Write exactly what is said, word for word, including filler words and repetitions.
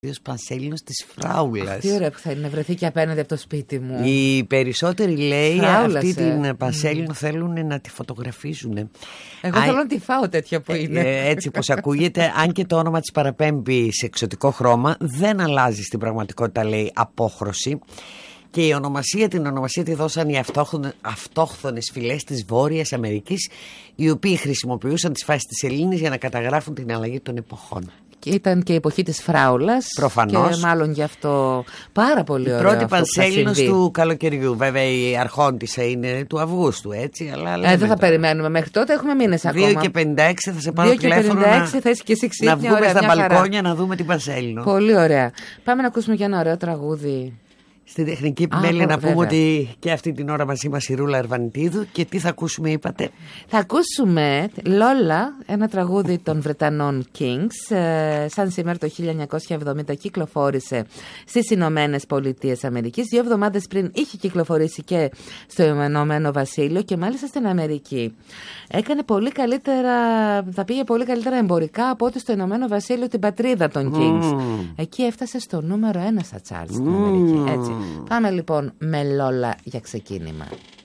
Πανσέλινος της Φράουλας. Τι ωραία που θα είναι να βρεθεί και απέναντι από το σπίτι μου. Οι περισσότεροι, λέει, Φράουλας, αυτή ε. την Πανσέλινο mm. θέλουν να τη φωτογραφίζουν. Εγώ Α, θέλω να τη φάω τέτοια που είναι. Ε, έτσι πως ακούγεται, αν και το όνομα της παραπέμπει σε εξωτικό χρώμα, δεν αλλάζει στην πραγματικότητα, λέει, απόχρωση. Και η ονομασία, την ονομασία τη δώσαν οι αυτόχθονες φυλές της Βόρειας Αμερικής, οι οποίοι χρησιμοποιούσαν τις φάσεις της σελήνης για να καταγράφουν την αλλαγή των εποχών. Και ήταν και η εποχή της Φράουλας. Προφανώς. Και μάλλον γι' αυτό πάρα πολύ ωραίο. Η πρώτη Πανσέλινος του καλοκαιριού. Βέβαια η αρχόντισσα είναι του Αυγούστου, έτσι. Αλλά ε, δεν θα περιμένουμε μέχρι τότε, έχουμε μήνες ακόμα. δύο και πενήντα έξι θα σε πάρω τηλέφωνο να, θα είσαι και εσύ ξύπνια, να βγούμε ωραία, στα μπαλκόνια χαρά. Να δούμε την Πανσέλινο. Πολύ ωραία. Πάμε να ακούσουμε και ένα ωραίο τραγούδι. Στην τεχνική επιμέλεια να πούμε βέβαια. Ότι και αυτή την ώρα μαζί μας η Ρούλα Αρβανιτίδου. Και τι θα ακούσουμε, είπατε? Θα ακούσουμε Λόλα, ένα τραγούδι των Βρετανών Kings. ε, Σαν σήμερα το χίλια εννιακόσια εβδομήντα κυκλοφόρησε στις Ηνωμένες Πολιτείες Αμερικής. Δύο εβδομάδες πριν είχε κυκλοφορήσει και στο Ηνωμένο Βασίλειο και μάλιστα στην Αμερική. Έκανε πολύ καλύτερα, θα πήγε πολύ καλύτερα εμπορικά από ό,τι στο Ηνωμένο Βασίλειο, την πατρίδα των Kings. Mm. Εκεί έφτασε στο νούμερο ένα στα charts στην Αμερική. Έτσι. Πάμε λοιπόν με Λόλα για ξεκίνημα.